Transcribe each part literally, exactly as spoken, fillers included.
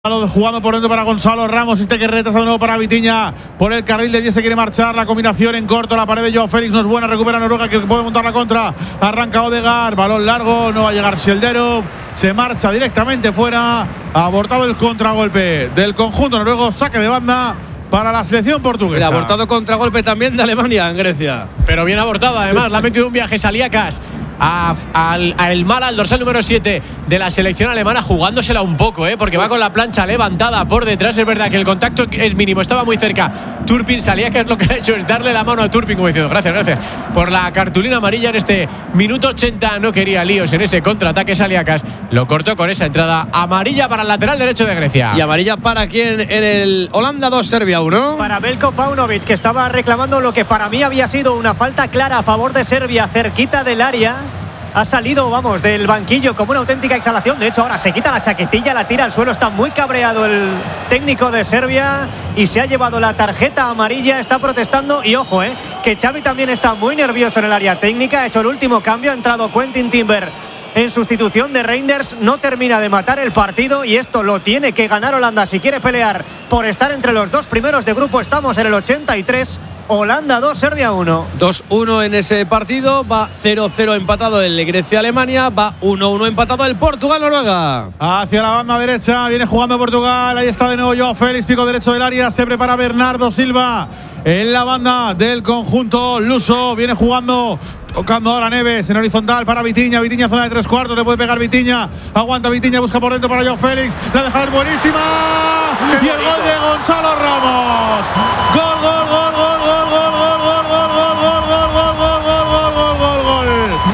Jugando por dentro para Gonzalo Ramos. Este que retrasa de nuevo para Vitinha. Por el carril de diez se quiere marchar. La combinación en corto. La pared de Joao Félix no es buena. Recupera Noruega que puede montar la contra. Arranca Odegaard. Balón largo. No va a llegar Sieldero. Se marcha directamente fuera. Ha abortado el contragolpe del conjunto noruego. Saque de banda para la selección portuguesa. El abortado contragolpe también de Alemania en Grecia. Pero bien abortado además. Le ha metido un viaje Saliakas A, al, a el mal al dorsal número siete de la selección alemana, jugándosela un poco, ¿eh? Porque va con la plancha levantada por detrás. Es verdad que el contacto es mínimo, estaba muy cerca Turpin. Salía que es lo que ha hecho es darle la mano a Turpin como diciendo gracias, gracias por la cartulina amarilla en este minuto ochenta. No quería líos en ese contraataque. Saliakas lo cortó con esa entrada amarilla para el lateral derecho de Grecia. ¿Y amarilla para quién en el Holanda dos, Serbia uno? Para Veljko Paunovic, que estaba reclamando lo que para mí había sido una falta clara a favor de Serbia, cerquita del área. Ha salido, vamos, del banquillo como una auténtica exhalación. De hecho, ahora se quita la chaquetilla, la tira al suelo. Está muy cabreado el técnico de Serbia y se ha llevado la tarjeta amarilla. Está protestando y ojo, eh, que Xavi también está muy nervioso en el área técnica. Ha hecho el último cambio, ha entrado Quentin Timber en sustitución de Reinders. No termina de matar el partido y esto lo tiene que ganar Holanda si quiere pelear por estar entre los dos primeros de grupo. Estamos en el ochenta y tres. Holanda dos, Serbia uno. dos uno en ese partido. Va cero cero empatado el Grecia-Alemania. Va uno uno empatado el Portugal-Noruega. Hacia la banda derecha. Viene jugando Portugal. Ahí está de nuevo Joao Félix, pico derecho del área. Se prepara Bernardo Silva en la banda del conjunto luso. Viene jugando, tocando ahora Neves en horizontal para Vitinha. Vitinha zona de tres cuartos. Le puede pegar Vitinha. Aguanta Vitinha. Busca por dentro para Joao Félix. La dejada es buenísima. Y el gol de Gonzalo Ramos. Gol, gol, gol, gol, gol, gol, gol, gol, gol, gol, gol, gol, gol, gol, gol, gol, gol, gol, gol.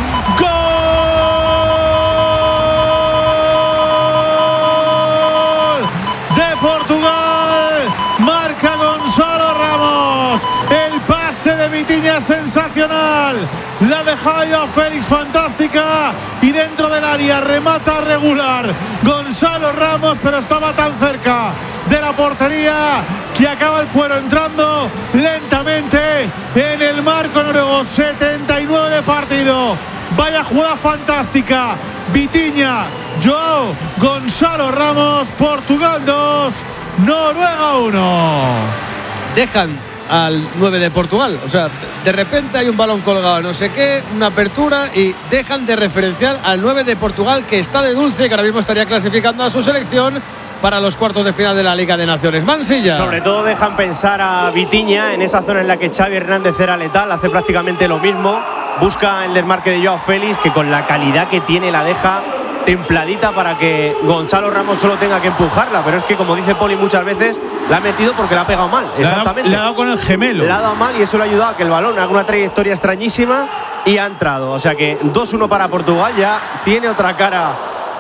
Gol de Portugal. Marca Gonzalo Ramos. El pase de Vitinha sensacional. La dejada de Joao Félix fantástica. Y dentro del área remata regular Gonzalo Ramos, pero estaba tan cerca de la portería que acaba el cuero entrando lentamente en el marco noruego. setenta y nueve de partido. Vaya jugada fantástica. Vitinha, Joao, Gonzalo Ramos. Portugal dos, Noruega uno. Dejan al nueve de Portugal. O sea, de repente hay un balón colgado, no sé qué, una apertura y dejan de referencial al nueve de Portugal, que está de dulce, que ahora mismo estaría clasificando a su selección para los cuartos de final de la Liga de Naciones. Mansilla. Sobre todo dejan pensar a Vitinha en esa zona en la que Xavi Hernández era letal. Hace prácticamente lo mismo. Busca el desmarque de Joao Félix, que con la calidad que tiene la deja templadita para que Gonzalo Ramos solo tenga que empujarla. Pero es que, como dice Poli muchas veces, la ha metido porque la ha pegado mal. Le Exactamente. Le ha dado con el gemelo. Le ha dado mal y eso le ha ayudado a que el balón haga una trayectoria extrañísima y ha entrado. O sea que dos uno para Portugal. Ya tiene otra cara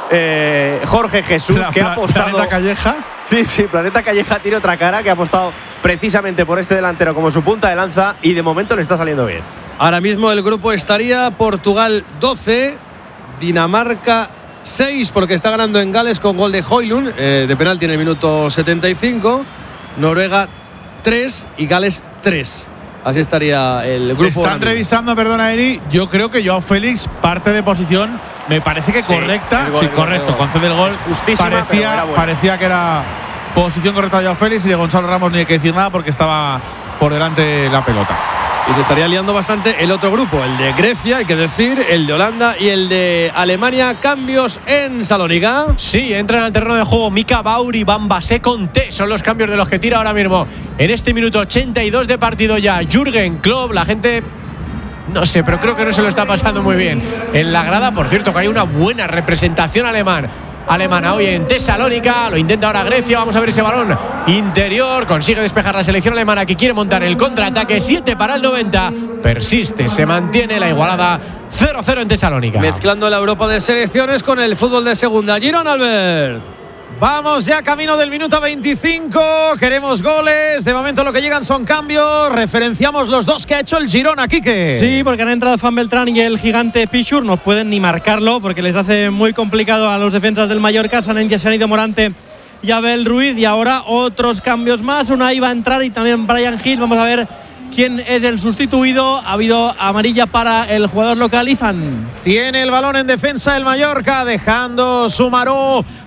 eh, Jorge Jesús, la, que pla, ha apostado. Planeta Calleja. Sí, sí, Planeta Calleja tiene otra cara, que ha apostado precisamente por este delantero como su punta de lanza y de momento le está saliendo bien. Ahora mismo el grupo estaría Portugal doce, Dinamarca seis, porque está ganando en Gales con gol de Højlund, eh, de penalti en el minuto setenta y cinco, Noruega tres y Gales tres. Así estaría el grupo. Están revisando, perdona Eri, yo creo que Joao Félix parte de posición, me parece que sí, correcta. Gol, sí, correcto, gol. Concede el gol. Justísima, parecía, parecía que era posición correcta de Joao Félix, y de Gonzalo Ramos ni hay que decir nada porque estaba por delante la pelota. Y se estaría liando bastante el otro grupo, el de Grecia, hay que decir, el de Holanda y el de Alemania. Cambios en Salónica. Sí, entran al terreno de juego Mika Bauri, Bambasé, Conté. Son los cambios de los que tira ahora mismo en este minuto ochenta y dos de partido ya Jürgen Klopp. La gente, no sé, pero creo que no se lo está pasando muy bien en la grada. Por cierto, que hay una buena representación alemán. alemana hoy en Tesalónica. Lo intenta ahora Grecia. Vamos a ver ese balón interior. Consigue despejar la selección alemana, que quiere montar el contraataque. siete para el noventa. Persiste, se mantiene la igualada. cero cero en Tesalónica. Mezclando la Europa de selecciones con el fútbol de segunda. Girona, Albert. Vamos ya camino del minuto veinticinco. Queremos goles. De momento lo que llegan son cambios. Referenciamos los dos que ha hecho el Girona, Quique. Sí, porque han entrado Fan Beltrán y el gigante Pichur. No pueden ni marcarlo porque les hace muy complicado a los defensas del Mallorca. Se han, se han ido Morante y Abel Ruiz. Y ahora otros cambios más. Una iba a entrar y también Brian Hill. Vamos a ver quién es el sustituido. Ha habido amarilla para el jugador local, Izan. Tiene el balón en defensa el Mallorca, dejando Sumaró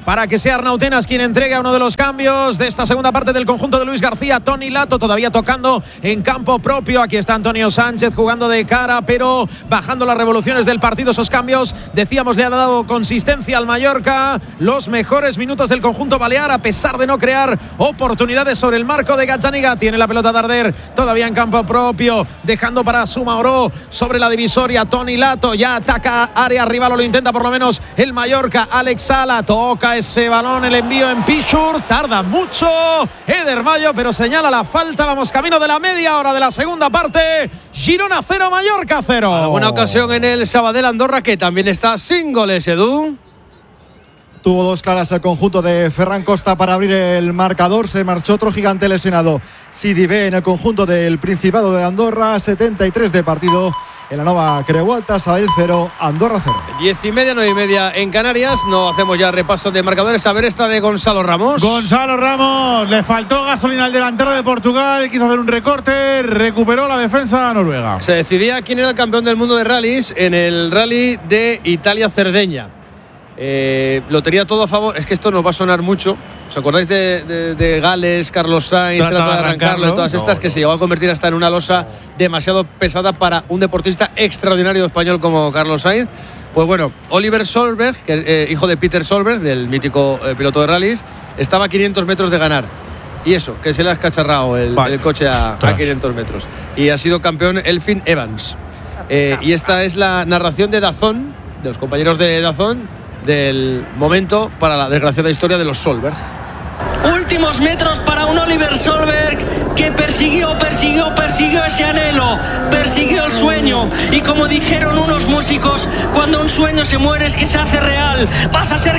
para que sea Arnautenas quien entregue a uno de los cambios de esta segunda parte del conjunto de Luis García. Toni Lato todavía tocando en campo propio. Aquí está Antonio Sánchez jugando de cara, pero bajando las revoluciones del partido. Esos cambios, decíamos, le han dado consistencia al Mallorca. Los mejores minutos del conjunto balear, a pesar de no crear oportunidades sobre el marco de Gazzaniga. Tiene la pelota Darder todavía en campo propio, dejando para Sumaoro sobre la divisoria. Toni Lato ya ataca área rival, o lo intenta por lo menos el Mallorca. Alex Sala toca ese balón, el envío en Pichur, tarda mucho Eder Mayo, pero señala la falta. Vamos camino de la media hora de la segunda parte. Girona cero, Mallorca cero. Buena ocasión en el Sabadell Andorra, que también está sin goles, Edu. Tuvo dos claras el conjunto de Ferran Costa para abrir el marcador. Se marchó otro gigante lesionado, Sidibé, en el conjunto del Principado de Andorra. setenta y tres de partido en la Nova Creu Alta. Sabadell cero, Andorra cero. Diez y media, nueve y media en Canarias. No hacemos ya repaso de marcadores. A ver esta de Gonzalo Ramos. Gonzalo Ramos, le faltó gasolina al delantero de Portugal. Quiso hacer un recorte, recuperó la defensa noruega. Se decidía quién era el campeón del mundo de rallies en el rally de Italia-Cerdeña. Eh, lo tenía todo a favor. Es que esto nos va a sonar mucho. ¿Os acordáis de, de, de Gales, Carlos Sainz, trata, trata de arrancarlo, arrancarlo y todas estas, no, que no. se llegó a convertir hasta en una losa demasiado pesada para un deportista extraordinario español como Carlos Sainz? Pues bueno, Oliver Solberg, que, eh, hijo de Peter Solberg, del mítico eh, piloto de rallies, estaba a quinientos metros de ganar. Y eso, que se le ha escacharrado el, vale. el coche a, a quinientos metros. Y ha sido campeón Elfyn Evans. Eh, y esta es la narración de Dazón, de los compañeros de Dazón, del momento para la desgraciada historia de los Solberg. Últimos metros para un Oliver Solberg que persiguió, persiguió, persiguió ese anhelo, persiguió el sueño. Y como dijeron unos músicos, cuando un sueño se muere es que se hace real. Vas a ser